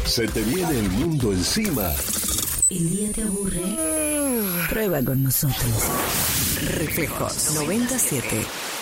Se te viene el mundo encima. ¿El día te aburre? Prueba con nosotros. Reflejos 97.